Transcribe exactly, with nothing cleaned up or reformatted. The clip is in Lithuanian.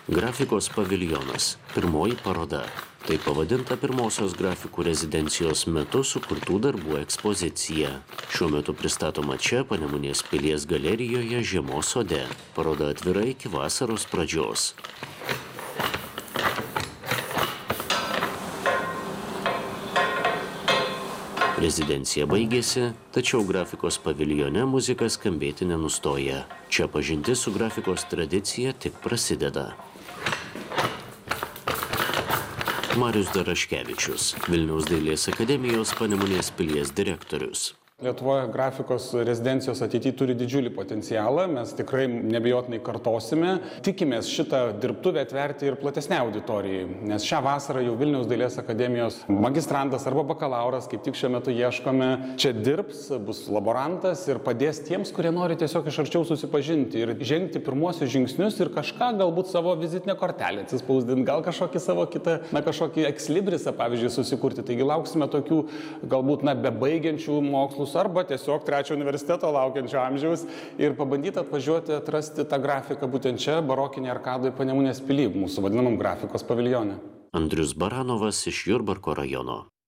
Grafikos paviljonas. Pirmoji paroda. Tai pavadinta pirmosios grafikų rezidencijos metu sukurtų darbų ekspozicija. Šiuo metu pristatoma čia, Panemunės pilies galerijoje Žiemos sode. Paroda atvira iki vasaros pradžios. Rezidencija baigėsi, tačiau grafikos paviljone muzika skambėti nenustoja. Čia pažintis su grafikos tradicija tik prasideda. Marius Daraškevičius, Vilniaus dailės akademijos Panemunės pilies direktorius. Lietuvoje grafikos rezidencijos ateityje turi didžiulį potencialą, mes tikrai nebejotinai kartosime. Tikimės šitą dirbtuvę atverti ir platesnei auditorijai, nes šią vasarą jau Vilniaus dailės akademijos magistrantas arba bakalauras, kaip tik šiuo metu ieškome, čia dirbs, bus laborantas ir padės tiems, kurie nori tiesiog iš arčiau susipažinti ir žengti pirmuosius žingsnius ir kažką galbūt savo vizitinę kortelę atsispausdinti, gal kažkokį savo kitą, na kažkokį ekslibrisą, pavyzdžiui, susikurti. Taigi lauksime tokių galbūt, na, bebaigiančių mokslų arba tiesiog trečio universiteto laukiančio amžiaus ir pabandyti atvažiuoti atrasti tą grafiką būtent čia, barokinėje arkadoje Panemunės pily, mūsų vadinamam grafikos paviljone. Andrius Baranovas iš Jurbarko rajono.